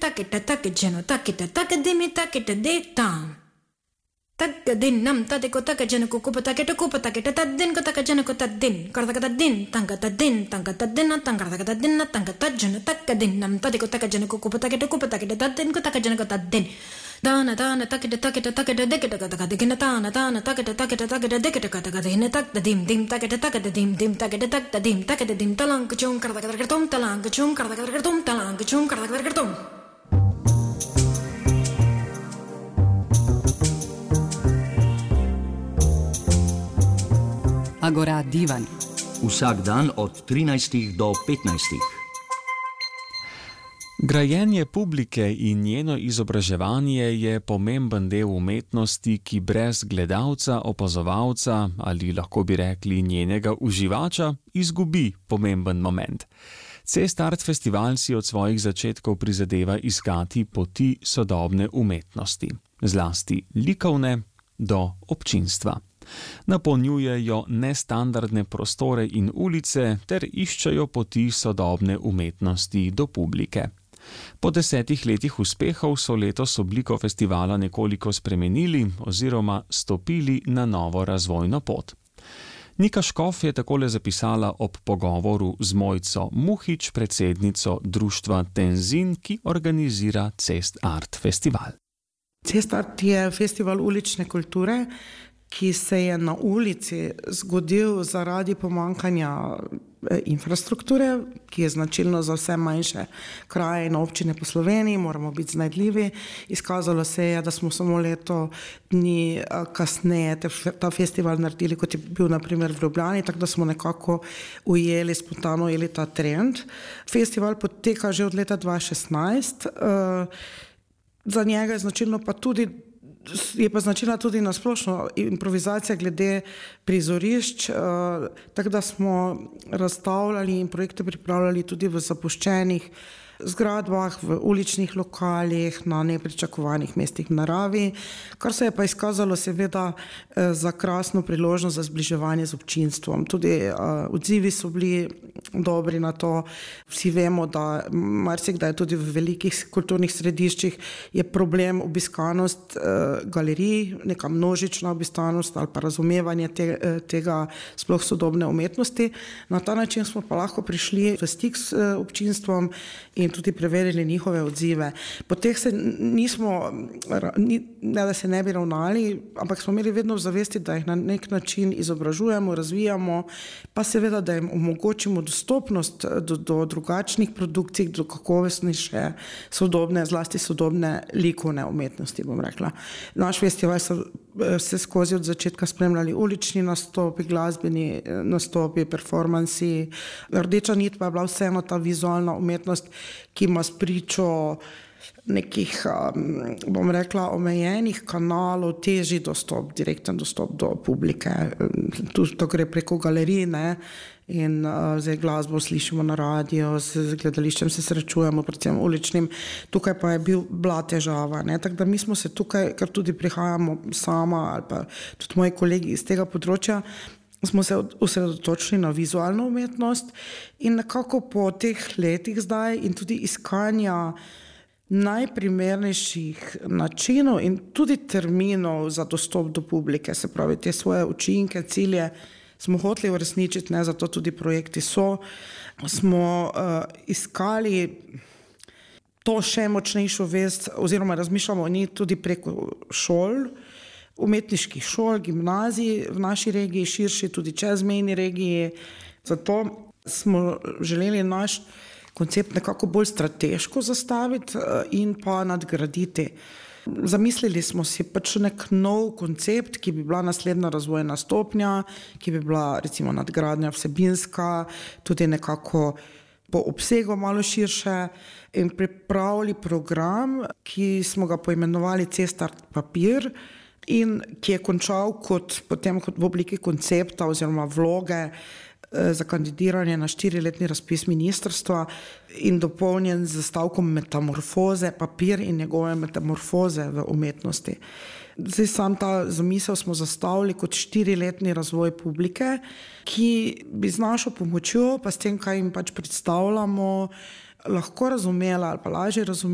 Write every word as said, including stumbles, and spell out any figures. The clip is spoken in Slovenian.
takita takijano takita takadimi takita detam. Takadin nam tadiko takajano kukupa takita kupa takita tadin ko takajano ko tadin. Kartakatadin tangkatadin tangkatadin tangkatakatadin tangkatajano takadin nam tadiko takajano kukupa takita kupa takita tadin ko takajano ko tadin. Dana dana takita takita takita dekita takadikina dana dana takita takita takita dekita takadikina takdadim dim takita takita dim dim takita takdadim takita dim talang kachung kartakatakatum talang kachung kartakatakatum talang kachung kartakatakatum. Agora divan. Vsak dan od trinajstih do petnajstih. Grajenje publike in njeno izobraževanje je pomemben del umetnosti, ki brez gledalca, opazovalca ali lahko bi rekli njenega uživača izgubi pomemben moment. C-Start festival si od svojih začetkov prizadeva iskati poti sodobne umetnosti, zlasti likovne do občinstva. Napolnjujejo nestandardne prostore in ulice ter iščejo poti sodobne umetnosti do publike. Po desetih letih uspehov so letos obliko festivala nekoliko spremenili oziroma stopili na novo razvojno pot. Nika Škof je takole zapisala ob pogovoru z Mojco Muhič, predsednico društva Tenzin, ki organizira C-Start festival. C-Start je festival ulične kulture, ki se je na ulici zgodil zaradi pomanjkanja infrastrukture, ki je značilno za vse manjše kraje in občine po Sloveniji, moramo biti znajdljivi. Izkazalo se je, da smo samo leto dni kasneje ta festival naredili, kot je bil na primer v Ljubljani, tako da smo nekako ujeli, spontano ujeli ta trend. Festival poteka že od leta dva tisoč šestnajst, za njega je značilno pa tudi je pa značilna tudi na splošno improvizacija glede prizorišč, tako da smo razstavljali in projekte pripravljali tudi v zapuščenih zgradbah, v uličnih lokalih, na nepričakovanih mestih v naravi, kar se je pa izkazalo seveda za krasno priložnost za zbliževanje z občinstvom. Tudi odzivi so bili dobri na to. Vsi vemo, da marsikdaj tudi v velikih kulturnih središčih je problem obiskanost galerij, neka množična obiskanost ali pa razumevanje te, tega sploh sodobne umetnosti. Na ta način smo pa lahko prišli v stik s občinstvom in tudi preverili njihove odzive. Po teh se nismo, ne da se ne bi ravnali, ampak smo imeli vedno v zavesti, da jih na nek način izobražujemo, razvijamo, pa seveda, da jim omogočimo dostopnost do, do drugačnih produkcij, do kakovostnejše, sodobne, zlasti sodobne likovne umetnosti, bom rekla. Naš festival so vse skozi od začetka spremljali ulični nastopi, glasbeni nastopi, performansi. Rdeča nit pa je bila vseeno ta vizualna umetnost, ki ima spričo nekih, bom rekla, omejenih kanalov, težji dostop, direkten dostop do publike. Tu to gre preko galerij, ne, in uh, zdaj glasbo slišimo na radio, z gledališčem se srečujemo, predvsem uličnim. Tukaj pa je bil, bila težava, ne, tako da mi smo se tukaj, ker tudi prihajamo sama ali pa tudi moji kolegi iz tega področja, smo se osredotočili na vizualno umetnost in nekako po teh letih zdaj in tudi iskanja najprimernejših načinov in tudi terminov za dostop do publike, se pravi te svoje učinke, cilje, smo hoteli uresničiti, ne, zato tudi projekti so, smo uh, iskali to še močnejšo vest oziroma razmišljamo o njih tudi preko šol, umetniških šol, gimnazij v naši regiji, širši tudi čezmejni regiji. Zato smo želeli naš koncept nekako bolj strateško zastaviti in pa nadgraditi. Zamislili smo si pač nek nov koncept, ki bi bila naslednja razvojna stopnja, ki bi bila recimo nadgradnja vsebinska, tudi nekako po obsegu malo širše in pripravili program, ki smo ga poimenovali C-Start papir in ki je končal kot, potem kot v obliki koncepta oziroma vloge za kandidiranje na štiriletni razpis ministrstva in dopolnjen z stavkom metamorfoze, papir in njegove metamorfoze v umetnosti. Zdaj sam ta zamisel smo zastavili kot štiriletni razvoj publike, ki bi z našo pomočjo, pa s tem, kaj jim pač predstavljamo, lahko razumela ali pa lažje razumela